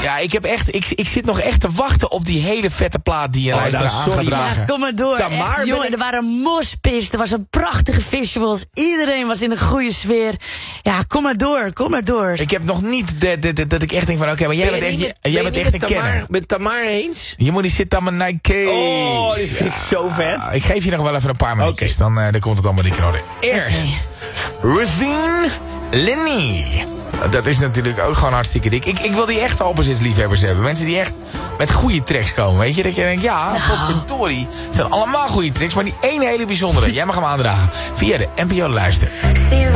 Ja, ik zit nog echt te wachten op die hele vette plaat die je luisteraar aan gaat dragen. Ja, kom maar door. Tamar, echt, jongen, er waren moshpits, er was een prachtige visuals. Iedereen was in een goede sfeer. Ja, kom maar door. Ik heb nog niet dat ik echt denk van, oké, maar jij bent echt een kenner. Met Tamar eens? Je moet die zitten aan mijn Nike. Oh, die vind ik zo vet. Ik geef je nog wel even een paar minuutjes, dan komt het allemaal dik in orde. Eerst, Ruthin Lenny. Dat is natuurlijk ook gewoon hartstikke dik. Ik wil die echte opposite-liefhebbers hebben. Mensen die echt met goede tracks komen, weet je. Dat je denkt, ja, potverdorie. Het zijn allemaal goede tracks, maar die ene hele bijzondere. Jij mag hem aandragen via de NPO Luister.